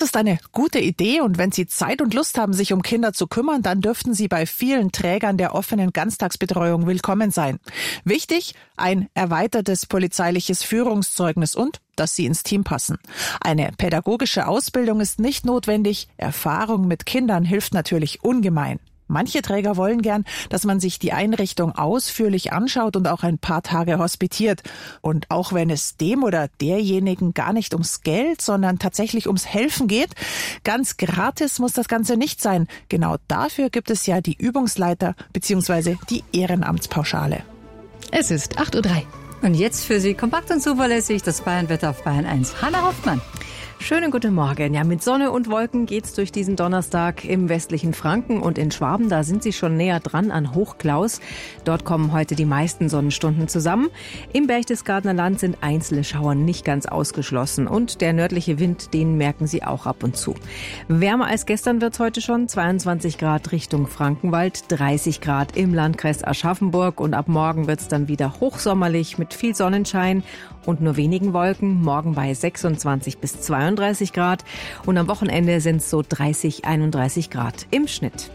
ist eine gute Idee und wenn Sie Zeit und Lust haben, sich um Kinder zu kümmern, dann dürften Sie bei vielen Trägern der offenen Ganztagsbetreuung willkommen sein. Wichtig, ein erweitertes polizeiliches Führungszeugnis und dass sie ins Team passen. Eine pädagogische Ausbildung ist nicht notwendig. Erfahrung mit Kindern hilft natürlich ungemein. Manche Träger wollen gern, dass man sich die Einrichtung ausführlich anschaut und auch ein paar Tage hospitiert. Und auch wenn es dem oder derjenigen gar nicht ums Geld, sondern tatsächlich ums Helfen geht, ganz gratis muss das Ganze nicht sein. Genau dafür gibt es ja die Übungsleiter bzw. die Ehrenamtspauschale. Es ist 8:03 Uhr. Und jetzt für Sie kompakt und zuverlässig das Bayernwetter auf Bayern 1. Hanna Hoffmann. Schönen guten Morgen. Ja, mit Sonne und Wolken geht's durch diesen Donnerstag im westlichen Franken und in Schwaben. Da sind sie schon näher dran an Hochklaus. Dort kommen heute die meisten Sonnenstunden zusammen. Im Berchtesgadener Land sind einzelne Schauer nicht ganz ausgeschlossen. Und der nördliche Wind, den merken Sie auch ab und zu. Wärmer als gestern wird's heute schon. 22 Grad Richtung Frankenwald, 30 Grad im Landkreis Aschaffenburg. Und ab morgen wird's dann wieder hochsommerlich mit viel Sonnenschein und nur wenigen Wolken. Morgen bei 26 bis 32 Grad und am Wochenende sind es so 30, 31 Grad im Schnitt.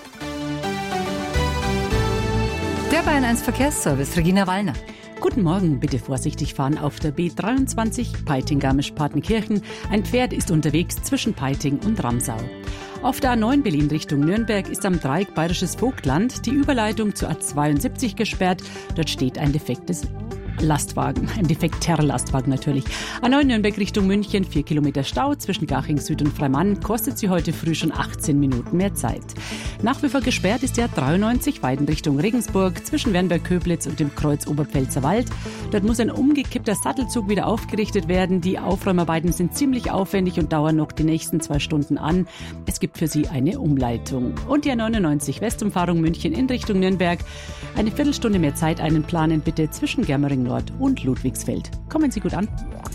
Der Bayern 1 Verkehrsservice, Regina Wallner. Guten Morgen, bitte vorsichtig fahren auf der B23 Peiting-Garmisch-Partenkirchen. Ein Pferd ist unterwegs zwischen Peiting und Ramsau. Auf der A9 Berlin Richtung Nürnberg ist am Dreieck Bayerisches Vogtland die Überleitung zur A72 gesperrt. Dort steht ein defekter Lastwagen natürlich. A9 Nürnberg Richtung München, 4 Kilometer Stau zwischen Garching Süd und Freimann, kostet sie heute früh schon 18 Minuten mehr Zeit. Nach wie vor gesperrt ist der 93 Weiden Richtung Regensburg zwischen Wernberg-Köblitz und dem Kreuz Oberpfälzer Wald. Dort muss ein umgekippter Sattelzug wieder aufgerichtet werden. Die Aufräumarbeiten sind ziemlich aufwendig und dauern noch die nächsten 2 Stunden an. Es gibt für sie eine Umleitung. Und die A99 Westumfahrung München in Richtung Nürnberg. Eine Viertelstunde mehr Zeit einplanen bitte zwischen Germering Nord und Ludwigsfeld. Kommen Sie gut an.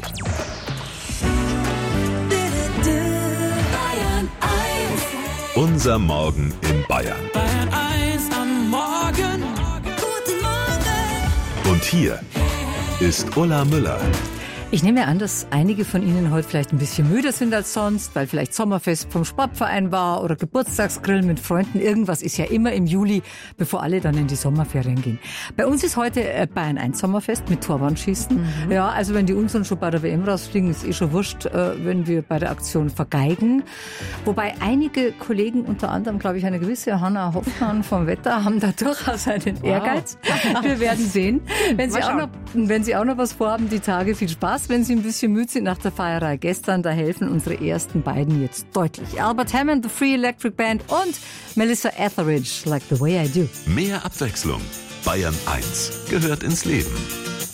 Unser Morgen in Bayern. Bayern 1 am Morgen. Guten Morgen. Und hier ist Ulla Müller. Ich nehme an, dass einige von Ihnen heute vielleicht ein bisschen müder sind als sonst, weil vielleicht Sommerfest vom Sportverein war oder Geburtstagsgrill mit Freunden. Irgendwas ist ja immer im Juli, bevor alle dann in die Sommerferien gehen. Bei uns ist heute Bayern 1 Sommerfest mit Torwandschießen. Ja, also wenn die Unseren schon bei der WM rausfliegen, ist schon wurscht, wenn wir bei der Aktion vergeigen. Wobei einige Kollegen, unter anderem, glaube ich, eine gewisse Hanna Hoffmann vom Wetter, haben da durchaus einen Ehrgeiz. Wir werden sehen. Wenn Sie auch noch was vorhaben, die Tage, viel Spaß. Wenn Sie ein bisschen müde sind nach der Feierei gestern, da helfen unsere ersten beiden jetzt deutlich. Albert Hammond, The Free Electric Band und Melissa Etheridge, Like the Way I Do. Mehr Abwechslung. Bayern 1 gehört ins Leben.